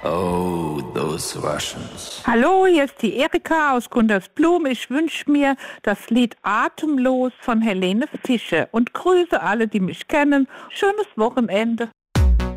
Oh, those Russians. Hallo, hier ist die Erika aus Gundersblum. Ich wünsche mir das Lied Atemlos von Helene Fischer und grüße alle, die mich kennen. Schönes Wochenende.